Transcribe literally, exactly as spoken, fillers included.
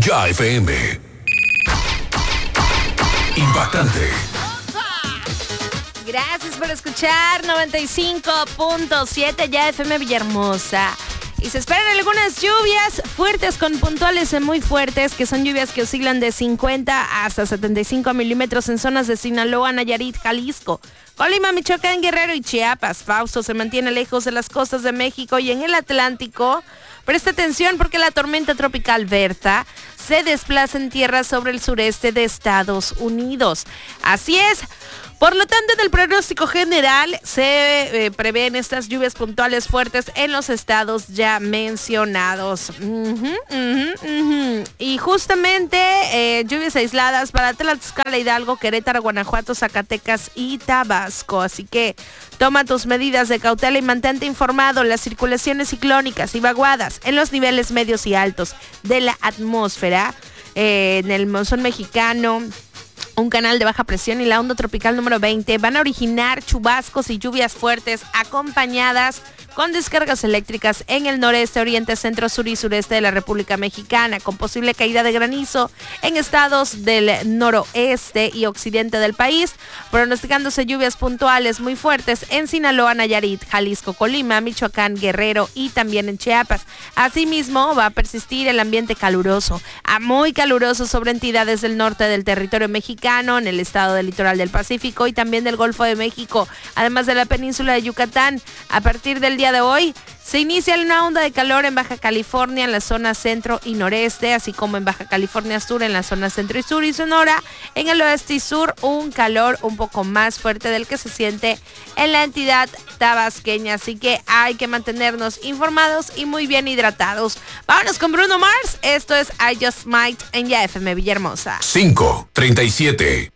Ya F M. Impactante. Gracias por escuchar noventa y cinco punto siete Ya F M Villahermosa. Y se esperan algunas lluvias fuertes con puntuales muy fuertes, que son lluvias que oscilan de cincuenta hasta setenta y cinco milímetros en zonas de Sinaloa, Nayarit, Jalisco, Colima, Michoacán, Guerrero y Chiapas. Fausto se mantiene lejos de las costas de México y en el Atlántico. Presta atención porque la tormenta tropical Berta se desplaza en tierra sobre el sureste de Estados Unidos. Así es. Por lo tanto, en el pronóstico general se eh, prevén estas lluvias puntuales fuertes en los estados ya mencionados. Uh-huh, uh-huh, uh-huh. Y justamente eh, lluvias aisladas para Tlaxcala, Hidalgo, Querétaro, Guanajuato, Zacatecas y Tabasco. Así que toma tus medidas de cautela y mantente informado. Las circulaciones ciclónicas y vaguadas en los niveles medios y altos de la atmósfera, eh, en el monzón mexicano, un canal de baja presión y la onda tropical número veinte van a originar chubascos y lluvias fuertes acompañadas con descargas eléctricas en el noreste, oriente, centro, sur y sureste de la República Mexicana, con posible caída de granizo en estados del noroeste y occidente del país, pronosticándose lluvias puntuales muy fuertes en Sinaloa, Nayarit, Jalisco, Colima, Michoacán, Guerrero y también en Chiapas. Asimismo, va a persistir el ambiente caluroso, a muy caluroso sobre entidades del norte del territorio mexicano, en el estado del litoral del Pacífico y también del Golfo de México, además de la península de Yucatán. A partir del día de hoy se inicia una onda de calor en Baja California, en la zona centro y noreste, así como en Baja California Sur, en la zona centro y sur, y Sonora, en el oeste y sur, un calor un poco más fuerte del que se siente en la entidad tabasqueña. Así que hay que mantenernos informados y muy bien hidratados. Vámonos con Bruno Mars. Esto es I Just Might en Ya F M Villahermosa. cinco treinta y siete.